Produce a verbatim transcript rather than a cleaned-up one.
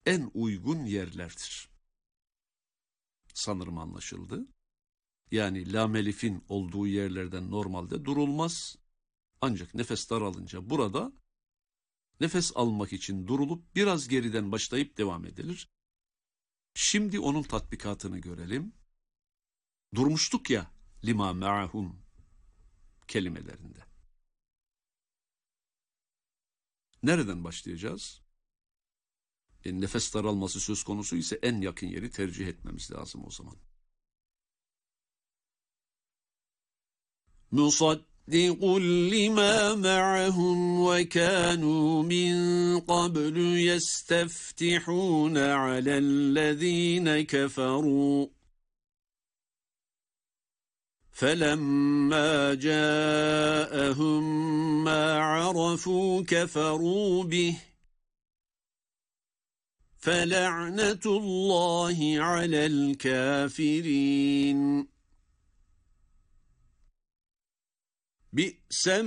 en uygun yerlerdir. Sanırım anlaşıldı. Yani lam elifin olduğu yerlerden normalde durulmaz. Ancak nefes daralınca burada nefes almak için durulup biraz geriden başlayıp devam edilir. Şimdi onun tatbikatını görelim. Durmuştuk ya lima ma'ahum kelimelerinde. Nereden başlayacağız? E, nefes daralması söz konusu ise en yakın yeri tercih etmemiz lazım o zaman. Musaddiqun lima ma'ahum ve kanu min qablu yesteftihun alellezine keferu. فَلَمَّا جَاءَهُمْ مَا عَرَفُوا كَفَرُوا بِهِ فَلَعْنَةُ اللّٰهِ عَلَى الْكَافِرِينَ. بِئْسَ